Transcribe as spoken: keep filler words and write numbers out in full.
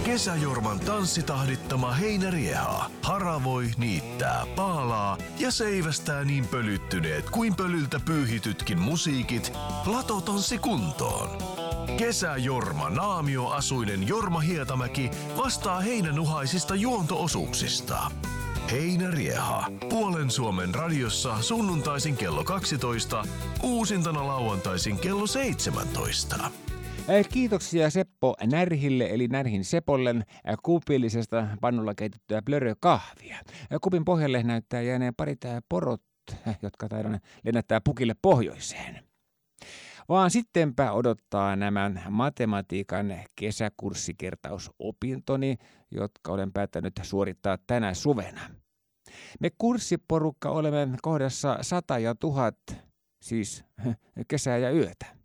Kesäjorman tanssitahdittama heinärieha haravoi, niittää, paalaa ja seivästää niin pölyttyneet kuin pölyltä pyyhitytkin musiikit latotanssi kuntoon. Kesäjorma naamioasuinen Jorma Hietamäki vastaa heinänuhaisista juonto-osuuksista. Heinärieha. Puolen Suomen radiossa sunnuntaisin kello kaksitoista, uusintana lauantaisin kello seitsemäntoista. Kiitoksia Seppo Närhille eli Närhin Sepolle kupillisesta pannulla keitettyä blörökahvia. Kupin pohjalle näyttää jääneen parit porot, jotka taidaan lennättää pukille pohjoiseen. Vaan sittenpä odottaa nämä matematiikan kesäkurssikertausopintoni, jotka olen päättänyt suorittaa tänä suvena. Me kurssiporukka olemme kohdassa sata ja tuhat, siis kesää ja yötä.